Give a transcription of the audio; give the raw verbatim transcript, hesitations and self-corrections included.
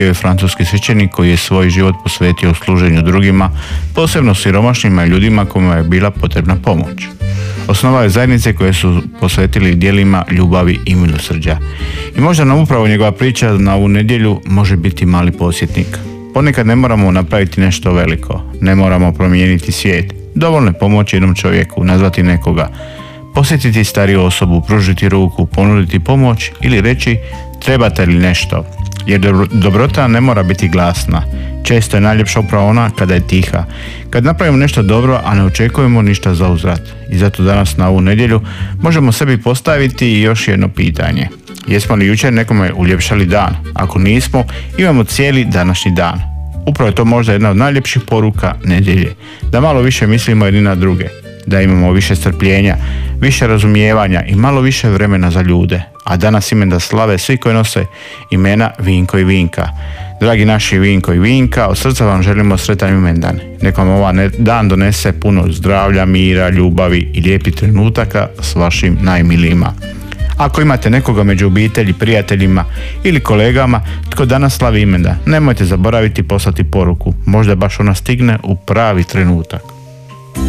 Bio je francuski svećenik koji je svoj život posvetio u služenju drugima, posebno siromašnima i ljudima kojima je bila potrebna pomoć. Osnovao je zajednice koje su posvetili djelima ljubavi i milosrđa. I možda nam upravo njegova priča na ovu nedjelju može biti mali podsjetnik. Ponekad ne moramo napraviti nešto veliko, ne moramo promijeniti svijet. Dovoljno je pomoći jednom čovjeku, nazvati nekoga, posjetiti stariju osobu, pružiti ruku, ponuditi pomoć ili reći trebate li nešto. Jer dobrota ne mora biti glasna. Često je najljepša upravo ona kada je tiha. Kad napravimo nešto dobro, a ne očekujemo ništa za uzvrat. I zato danas na ovu nedjelju možemo sebi postaviti još jedno pitanje. Jesmo li jučer nekome uljepšali dan? Ako nismo, imamo cijeli današnji dan. Upravo je to možda jedna od najljepših poruka nedjelje. Da malo više mislimo jedni na druge. Da imamo više strpljenja, više razumijevanja i malo više vremena za ljude. A danas imena slave svi koji nose imena Vinko i Vinka. Dragi naši Vinko i Vinka, od srca vam želimo sretan imendan. Neka vam ovaj dan donese puno zdravlja, mira, ljubavi i lijepih trenutaka s vašim najmilijima. Ako imate nekoga među obitelji, prijateljima ili kolegama tko danas slavi imendan, nemojte zaboraviti poslati poruku. Možda baš ona stigne u pravi trenutak.